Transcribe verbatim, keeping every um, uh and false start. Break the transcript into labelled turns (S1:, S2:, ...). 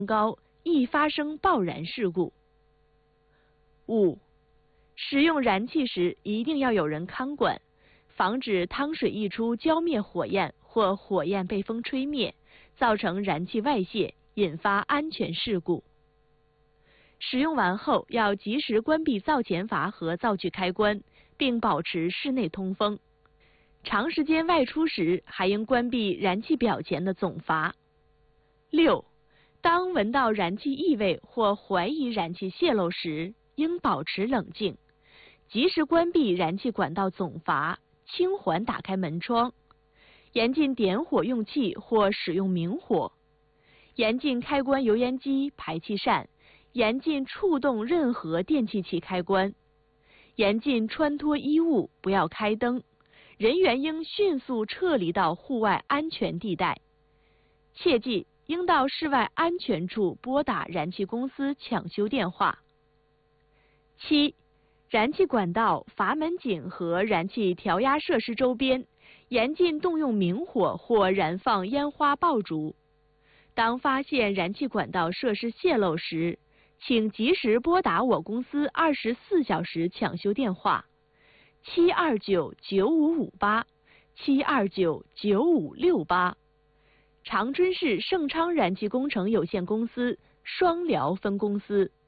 S1: 高，易发生爆燃事故。五、使用燃气时一定要有人看管，防止汤水溢出浇灭火焰或火焰被风吹灭，造成燃气外泄，引发安全事故。使用完后要及时关闭灶前阀和灶具开关，并保持室内通风。长时间外出时，还应关闭燃气表前的总阀。六、当闻到燃气异味或怀疑燃气泄漏时，应保持冷静，及时关闭燃气管道总阀，轻缓打开门窗，严禁点火用气或使用明火，严禁开关油烟机、排气扇，严禁触动任何电气器开关，严禁穿脱衣物，不要开灯，人员应迅速撤离到户外安全地带。切记，应到室外安全处拨打燃气公司抢修电话。七、燃气管道、阀门井和燃气调压设施周边，严禁动用明火或燃放烟花爆竹。当发现燃气管道设施泄漏时，请及时拨打我公司二十四小时抢修电话：七二九九五五八、七二九九五六八。长春市盛昌燃气工程有限公司双辽分公司。